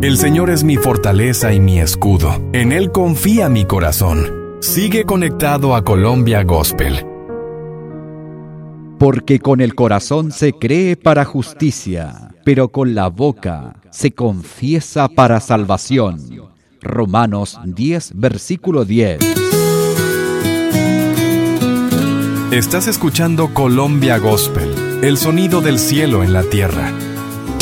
El Señor es mi fortaleza y mi escudo. En Él confía mi corazón. Sigue conectado a Colombia Gospel. Porque con el corazón se cree para justicia, pero con la boca se confiesa para salvación. Romanos 10, versículo 10. Estás escuchando Colombia Gospel, el sonido del cielo en la tierra.